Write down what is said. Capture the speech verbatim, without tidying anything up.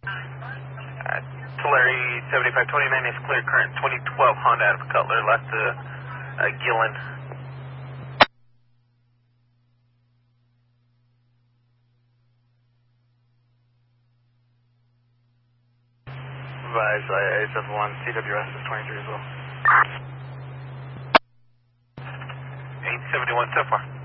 Uh, Tulare seventy-five twenty-nine is clear current twenty twelve Honda out of Cutler, left to uh, Gillen. Advise A seven one, C W S is twenty-three as well. eight seventy-one so far.